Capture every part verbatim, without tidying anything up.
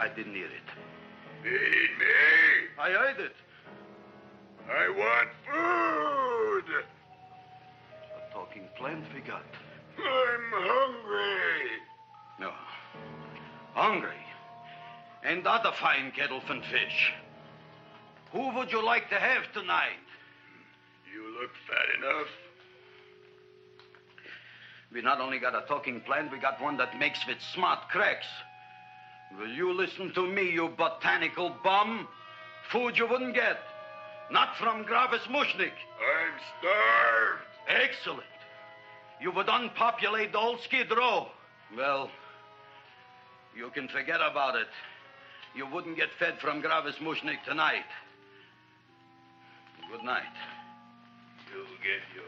I didn't hear it. Feed me. I heard it. I want food. A talking plant we got. I'm hungry. No. Hungry. And other fine kettlefen fish. Who would you like to have tonight? You look fat enough. We not only got a talking plant, we got one that makes with smart cracks. Will you listen to me, you botanical bum? Food you wouldn't get. Not from Gravis Mushnik. I'm starved. Excellent. You would unpopulate the old Skid Row. Well, you can forget about it. You wouldn't get fed from Gravis Mushnik tonight. Good night. You'll get yours.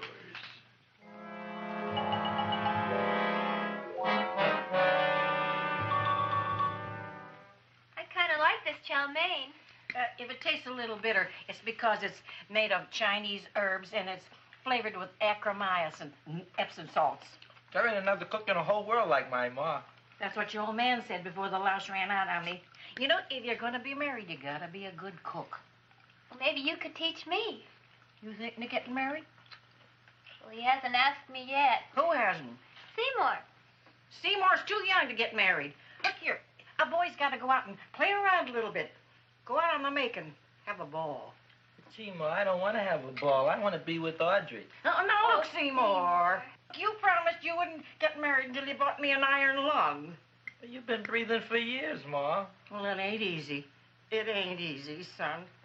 I kind of like this chow mein. Uh, if it tastes a little bitter, it's because it's made of Chinese herbs and it's flavored with acromycin and Epsom salts. There ain't another cook in the whole world like my ma. That's what your old man said before the louse ran out on me. You know, if you're going to be married, you got to be a good cook. Well, maybe you could teach me. You thinking of getting married? Well, he hasn't asked me yet. Who hasn't? Seymour. Seymour's too young to get married. Look here, a boy's got to go out and play around a little bit. Go out on the make and have a ball. Gee, Ma, I don't want to have a ball. I want to be with Audrey. No, no, look, Seymour. You promised you wouldn't get married until you bought me an iron lung. You've been breathing for years, Ma. Well, it ain't easy. It ain't easy, son.